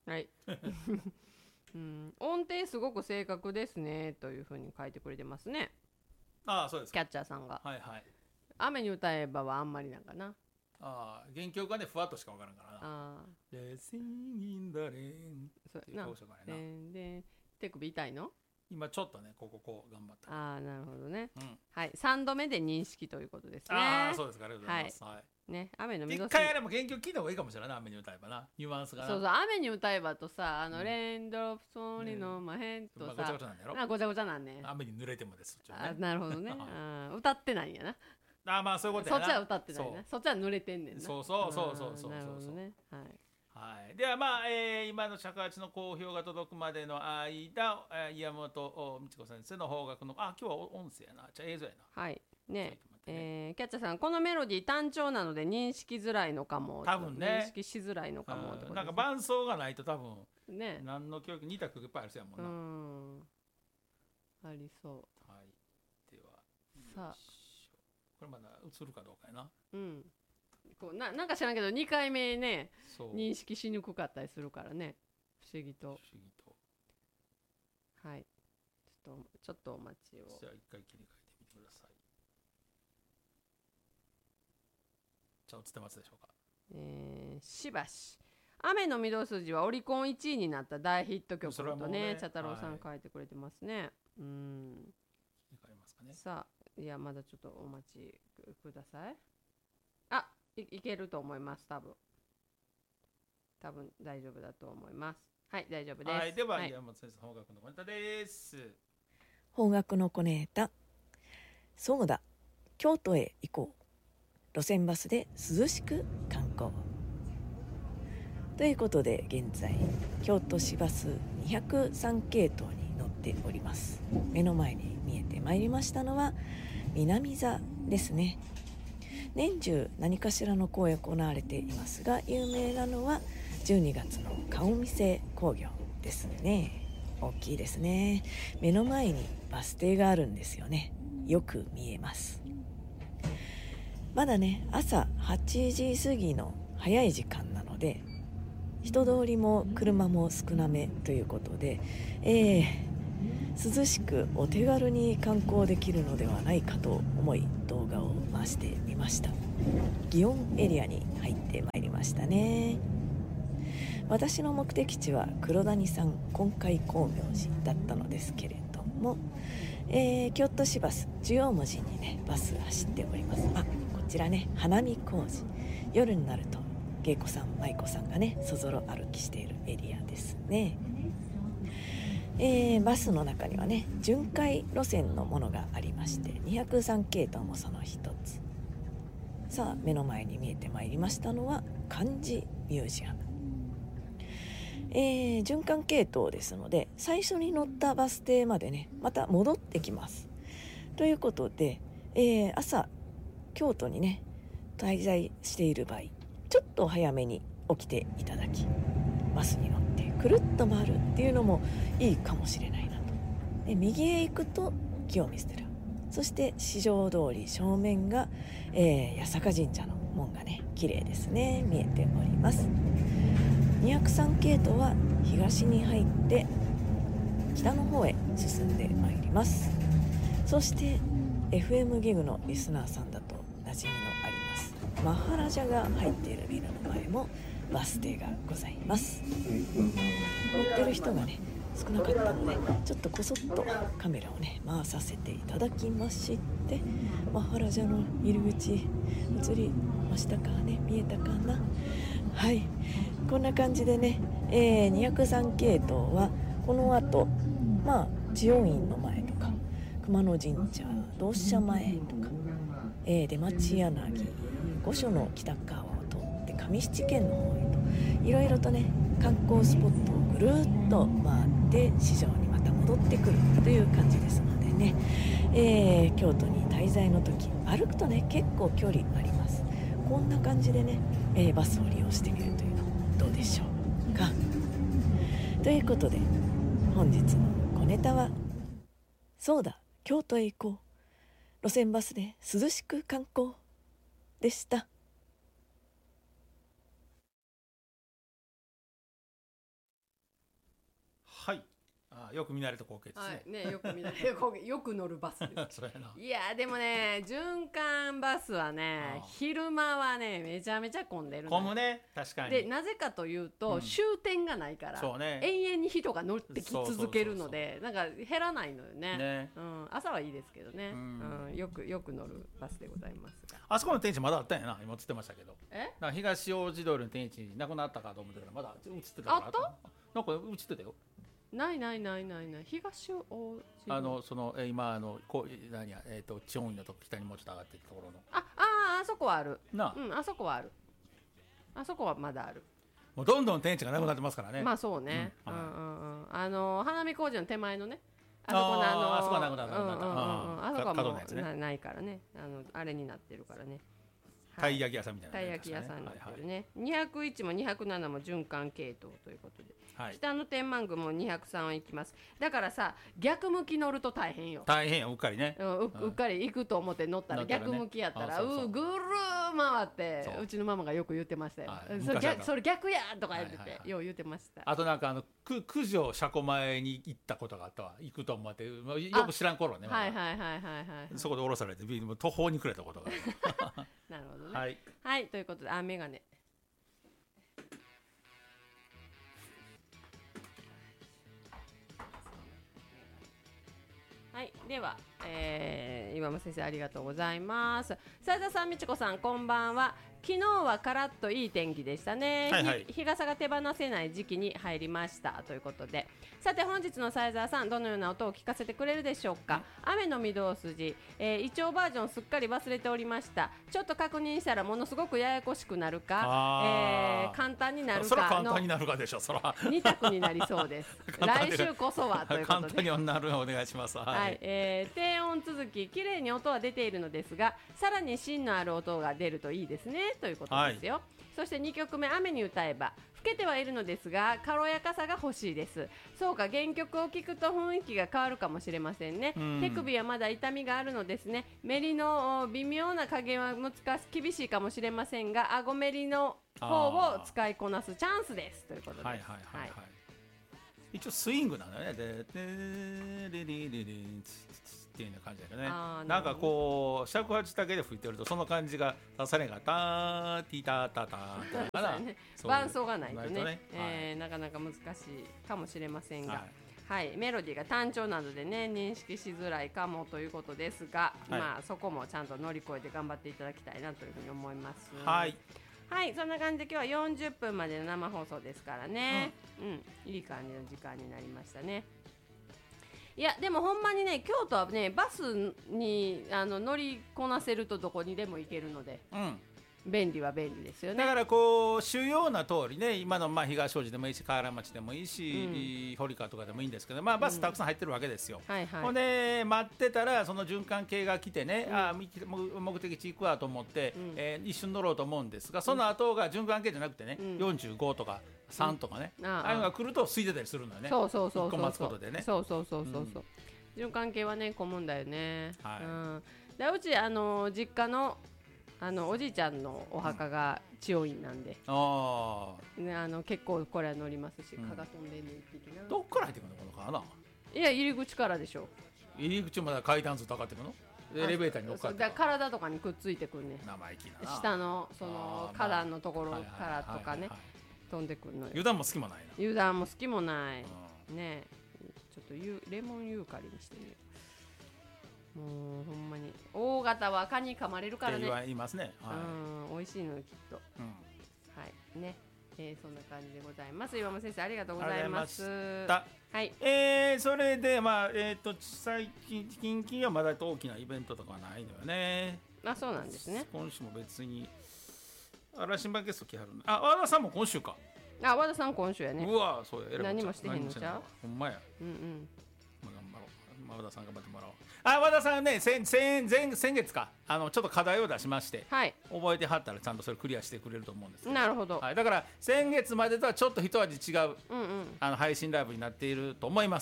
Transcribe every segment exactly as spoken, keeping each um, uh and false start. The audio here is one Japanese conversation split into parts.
はい、うん、音程すごく正確ですねというふうに書いてくれてますね。 ああそうですか。 キャッチャーさんが。 はいはい。 雨に歌えばはあんまりなんかな。 ああ原曲がねふわっとしかわからんからな。 あで Singing the Rain っていうそうやな。 顔したからな。 でで手首痛いの？ 今ちょっとねこここう頑張った。 ああなるほどね。 うん。 はい、さんどめで認識ということですね。 ああそうですか、ありがとうございます。はい。はい、 ね、雨の見ど一回あれも原曲聞いた方がいいかもしれないな、雨に歌えばな。ニュアンスがな。 そうそう、雨に歌えばとさ、あの、 うん、 レインドロップソーリのマヘンとまあ、ごちゃさ、 ごちゃなんだよ。 なごちゃごちゃなんね。 雨に濡れてもですそっちはあ、 ね。 なるほどね。あ、歌ってないんやな。 ああまあそういうことやな。 そっちは歌ってないな。そっちは濡れてんねんな。 そうそうそうそうそうそうそう。 なるほどね。はい。 はい、ではまあ、えー、今の尺八の好評が届くまでの間、えー、岩本美智子先生の邦楽のあ今日は音声やなじゃあ映像やな。 はいねえー、キャッチャーさんこのメロディー単調なので認識づらいのかも。 多分ね認識しづらいのかも、 うん、なんか伴奏がないと多分ね何の曲似た曲いっぱいある人やもんな。 うんありそう。 はいではさあこれまだ映るかどうかやな。 うんこう な, なんか知らんけどにかいめねそう認識しにくかったりするからね、不思議と。 不思議と。 はいちょっとちょっとお待ちを。 じゃあ一回切り替えてみてください。じゃあ映ってますでしょうか。 えー、しばし雨の御堂筋はオリコンいちいになった大ヒット曲とね、ね茶太郎さん書いてくれてますね、はい、うん。 切り替えますかね。 さあいやまだちょっとお待ちください。あ い, いけると思います。多分多分大丈夫だと思います。はい大丈夫です。 はいでは、 はい、 山本先生邦楽の小ネタです。 邦楽の小ネタ。そうだ京都へ行こう、路線バスで涼しく観光ということで、現在京都市バスにひゃくさん系統に乗っております。目の前に見えてまいりましたのは南座ですね。年中何かしらの公演行われていますが、有名なのはじゅうにがつの顔見世興行ですね。大きいですね。目の前にバス停があるんですよね。よく見えます。まだね朝はちじ過ぎの早い時間なので人通りも車も少なめということで、えー、涼しくお手軽に観光できるのではないかと思い動画を回してみました。祇園エリアに入ってまいりましたね。私の目的地は黒谷山金海光明寺だったのですけれども、えー、京都市バス十王文字にねバス走っております。あこちらね花見小路、夜になると芸妓さん舞妓さんがねそぞろ歩きしているエリアですね。えー、バスの中にはね巡回路線のものがありまして、にひゃくさん系統もその一つ。さあ目の前に見えてまいりましたのは漢字ミュージアム。えー、循環系統ですので最初に乗ったバス停までねまた戻ってきます。ということで、えー、朝京都にね滞在している場合ちょっと早めに起きていただきバスに乗ってくるっと回るっていうのもいいかもしれないなと。で右へ行くと清水寺、そして四条通り正面が、えー、八坂神社の門がね綺麗ですね見えております。にひゃくさん系統は東に入って北の方へ進んでまいります。そして エフエム ギグのリスナーさんだと馴染みのありますマハラジャが入っているビルの前もバス停がございます。乗ってる人がね少なかったのでちょっとこそっとカメラをね回させていただきまして、マハラジャの入り口映りましたかね、見えたかな。はいこんな感じでね、えー、にひゃくさん系統はこの後まあ知恩院の前とか熊野神社同志社前とか、えー、出町柳御所の北側を通って上七軒の方へといろいろとね観光スポットをぐるっと回って市場にまた戻ってくるという感じですのでね、えー、京都に滞在の時歩くとね結構距離あります。こんな感じでね、えー、バスを利用してみるというのどうでしょうか。ということで本日の小ネタはそうだ京都へ行こう、路線バスで涼しく観光でした。 はい。あよく見慣れた光景ですね。 はいね、よく見慣れよくよく乗るバスです。 そうやな。 いやでもね、循環バスはね、昼間はねめちゃめちゃ混んでるの。 混むね、確かに。 でなぜかというと、うん、終点がないから、 そうね、 永遠に人が乗ってき続けるので、なんか減らないのよね。ね、うん、朝はいいですけどね、うんうん、よくよく乗るバスでございますが。 あそこの天地まだあったんやな、今映ってましたけど。 え？ なんか東大路通りの天地なくなったかと思ってたらまだ映ってたから。 あった？ なんか映ってたよ。 ないないないないない。東大路あのそのえ今あのこう何やえっ、ー、と地方院のとこ北にもうちょっと上がっていくところの。 あああそこはある。 なあ、 うん、あそこはある。あそこはまだある。 もうどんどん天地がなくなってますからね。 まあそうね。うん、はい、うんうんうん。あの花見工事の手前のね。あそこのあのあそこはなくなった。うんうんうん。 あそこはもうなないからね。あのあれになってるからね。 たい焼き屋さんみたいな、 たい焼き屋さんになってるね、はいはい、にひゃくいちもにひゃくななも循環系統ということで、はい、北の天満宮もにひゃくさんは行きます。だからさ逆向き乗ると大変よ。 大変よ、うっかりね、 うん、う, うっかり行くと思って乗ったら逆向きやったら、ね、うぐるー回って う, うちのママがよく言ってましたよ、はい、そ, れ 逆, それ逆やとか言ってて、はいはいはい、よう言ってました。 あとなんかあのく九条車庫前に行ったことがあったわ。行くと思ってよく知らん頃ね、 はいはいはいはいはい、はい、 そこで降ろされて途方に暮れたことがあるなるほどね、 はい、 はい、ということで、あ、メガネはい、では、えー、岩間先生ありがとうございます。斉田さん、みちこさん、こんばんは。昨日はカラッといい天気でしたね、はいはい、日傘が手放せない時期に入りましたということで、さて本日の斉沢さん、どのような音を聞かせてくれるでしょうか。雨の御堂筋、えー、イチョウバージョンすっかり忘れておりました。ちょっと確認したらものすごくややこしくなるか、えー、簡単になるかのそら簡単になるかでしょ、そらに択になりそうです来週こそはということで簡単になるのお願いします。はい、 はい、えー、低音続き綺麗に音は出ているのですが、さらに芯のある音が出るといいですねということですよ、はい。そしてにきょくめ、雨に歌えば、更けてはいるのですが軽やかさが欲しいです。そうか、原曲を聴くと雰囲気が変わるかもしれませんね、うん、手首はまだ痛みがあるのですね。メリの微妙な加減は難し厳しいかもしれませんが、あごメリの方を使いこなすチャンスですということです。はいはいはいはい、はい、 一応スイングなんだよね。ででででででっていうような感じだよね。なんかこう尺八だけで吹いてるとその感じが出されがターティタタターみたいな、ね、 伴奏がないとね、ね、えーはい、なかなか難しいかもしれませんが、はいはい、メロディーが単調なのでね認識しづらいかもということですが、はい、まあそこもちゃんと乗り越えて頑張っていただきたいなというふうに思います。 はいはい、そんな感じで今日はよんじゅっぷんまでの生放送ですからね、うん、うん、いい感じの時間になりましたね。いやでもほんまにね京都はねバスにあの乗りこなせるとどこにでも行けるので、うん、便利は便利ですよね。 だからこう主要な通りね今のまあ東大路でもいいし河原町でもいいし、うん、堀川とかでもいいんですけど、まあ、バスたくさん入ってるわけですよ、うんはいはい、ほんで待ってたらその循環系が来てね、うん、あ目的地行くわと思って、うんえー、一瞬乗ろうと思うんですがその後が循環系じゃなくてね、うん、よんじゅうごとかさんとかね、うん、ああいうのが来ると空いてたりするのよね。 そうそうそうそう待つことでね。 そうそうそうそうそう、うん、循環系はね混むんだよね、はいうん、でうちあの実家のあのおじいちゃんのお墓が千代院なんで、うん、あね、あの結構これは乗りますし、うん、蚊が飛んでんねん一匹な。 どっから入ってくるのこの川な。 いや入り口からでしょ。 入り口まで階段ずっと上がってくるの。エレベーターに乗っかってだ体とかにくっついてくるね。 生意気なな。 下のその花壇のところからとかね飛んでくるのよ。 油断も好きもないな。 油断も好きもない、うん、ねちょっとユレモンユーカリにしてみよう。もうほんまに大型は蚊に噛まれるからね。 言いますね、 はい、うん美味しいのよきっと、うん、はいね、えー、そんな感じでございます。岩間先生ありがとうございます。 はい、えー、それでまあえっ、ー、と最近近々はまだ大きなイベントとかないのよね。 あそうなんですね。 今週も別に嵐場ゲスト来はるの。あ和田さんも今週か。 あ和田さん今週やね。 うわそうや何もしてへんのちゃう。 ほんまや。 うんうん。 まあ、頑張ろう。和田さん頑張ってもらおう。あ和田さんね先先先月かあのちょっと課題を出しまして、はい、覚えてはったらちゃんとそれクリアしてくれると思うんですけど。 なるほど、 はい、だから先月までとはちょっと一味違う、うんうん、あの配信ライブになっていると思います。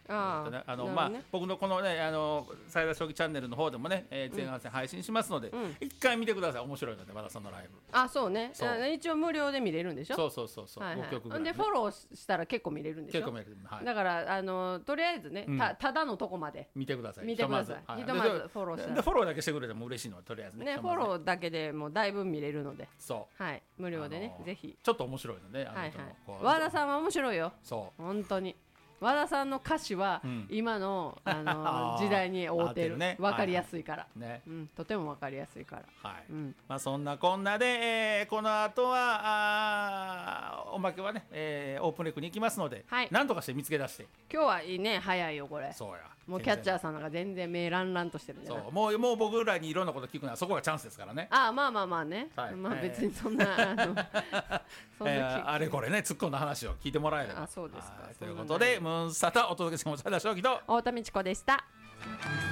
ああの、まあ、僕のこのねあの最大将棋チャンネルの方でもね、えー、前半戦配信しますので、うん、一回見てください。面白いので和田さんのライブ。 あ、そうね。そう一応無料で見れるんでしょ。 そうそうそうそう、はいはい、ごきょくぐらい、ね、 でフォローしたら結構見れるんでしょ。 結構見れる、はい、 だからあのとりあえずね、うん、た, ただのとこまで見てください。 見てください。ひとまず、はい、フォローしたらでフォローだけしてくれても嬉しいのはとりあえず ね, ねフォローだけでもうだいぶ見れるので、 そう、 はい、無料でね、 あのー、 ぜひちょっと面白いので、ね、 はいはい、和田さんは面白いよ。 そう本当に和田さんの歌詞は今の、うん、あの時代に合うてる、ね、分かりやすいから、はいはいねうん、とても分かりやすいから、 はいうんまあ、そんなこんなで、えー、この後はあおまけはね、えー、オープンレックに行きますので、はい、なんとかして見つけ出して。 今日はいいね、早いよこれ。 そうや、 もうキャッチャーさんなんか全然目ランランとしてるんじゃない。 そうもうもう僕らにいろんなこと聞くのはそこがチャンスですからね。 ああまあまあまあね、はい、まあ別にそんな、えー、あのそんな、えー、あれこれね突っ込んだ話を聞いてもらえれば。 あそうですか。 ということでムーンサタお届けしました。将棋と太田美智子でした。